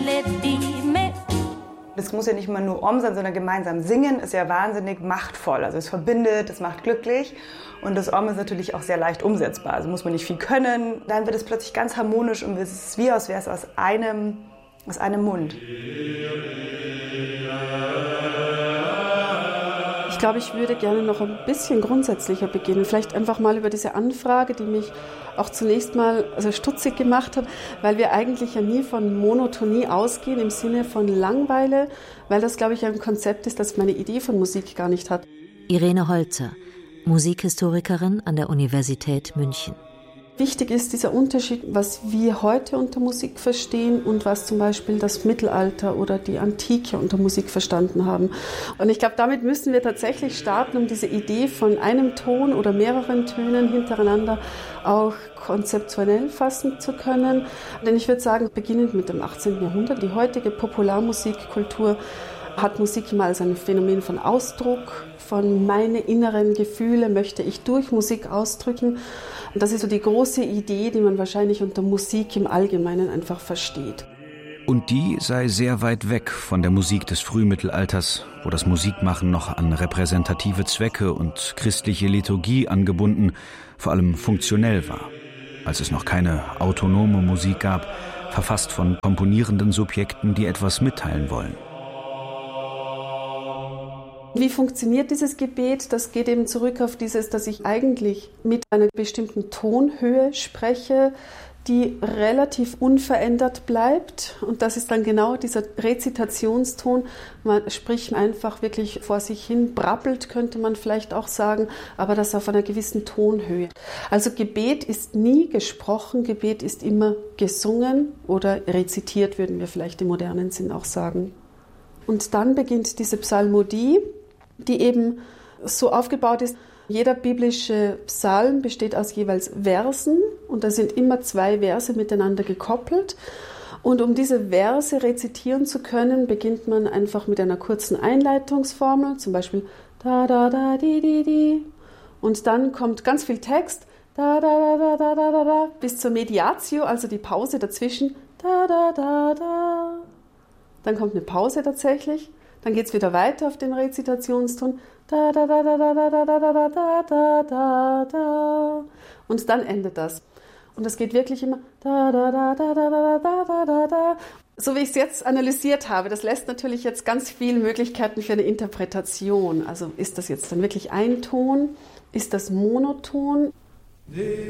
Das muss ja nicht immer nur Om sein, sondern gemeinsam singen ist ja wahnsinnig machtvoll. Also es verbindet, es macht glücklich und das Om ist natürlich auch sehr leicht umsetzbar. Also muss man nicht viel können, dann wird es plötzlich ganz harmonisch und es ist wie als wäre es aus einem Mund. Ich glaube, ich würde gerne noch ein bisschen grundsätzlicher beginnen. Vielleicht einfach mal über diese Anfrage, die mich auch zunächst mal stutzig gemacht hat, weil wir eigentlich ja nie von Monotonie ausgehen im Sinne von Langeweile, weil das, glaube ich, ein Konzept ist, das meine Idee von Musik gar nicht hat. Irene Holzer, Musikhistorikerin an der Universität München. Wichtig ist dieser Unterschied, was wir heute unter Musik verstehen und was zum Beispiel das Mittelalter oder die Antike unter Musik verstanden haben. Und ich glaube, damit müssen wir tatsächlich starten, um diese Idee von einem Ton oder mehreren Tönen hintereinander auch konzeptionell fassen zu können. Denn ich würde sagen, beginnend mit dem 18. Jahrhundert, die heutige Popularmusikkultur hat Musik immer als ein Phänomen von Ausdruck, von meine inneren Gefühle möchte ich durch Musik ausdrücken. Und das ist so die große Idee, die man wahrscheinlich unter Musik im Allgemeinen einfach versteht. Und die sei sehr weit weg von der Musik des Frühmittelalters, wo das Musikmachen noch an repräsentative Zwecke und christliche Liturgie angebunden, vor allem funktionell war. Als es noch keine autonome Musik gab, verfasst von komponierenden Subjekten, die etwas mitteilen wollen. Wie funktioniert dieses Gebet? Das geht eben zurück auf dieses, dass ich eigentlich mit einer bestimmten Tonhöhe spreche, die relativ unverändert bleibt. Und das ist dann genau dieser Rezitationston. Man spricht einfach wirklich vor sich hin, brabbelt, könnte man vielleicht auch sagen, aber das auf einer gewissen Tonhöhe. Also Gebet ist nie gesprochen, Gebet ist immer gesungen oder rezitiert, würden wir vielleicht im modernen Sinn auch sagen. Und dann beginnt diese Psalmodie, die eben so aufgebaut ist. Jeder biblische Psalm besteht aus jeweils Versen und da sind immer 2 Verse miteinander gekoppelt. Und um diese Verse rezitieren zu können, beginnt man einfach mit einer kurzen Einleitungsformel, zum Beispiel da da da di di di. Und dann kommt ganz viel Text, da da da da da da da, bis zur Mediatio, also die Pause dazwischen, da da da da. Dann kommt eine Pause tatsächlich. Dann geht es wieder weiter auf den Rezitationston. Da, da, da, da, da, da, da, da, da, da, da, da. Und dann endet das. Und das geht wirklich immer da, da, da, da, da, da, da, da, da, da. So wie ich es jetzt analysiert habe, das lässt natürlich jetzt ganz viele Möglichkeiten für eine Interpretation. Also ist das jetzt dann wirklich ein Ton? Ist das monoton?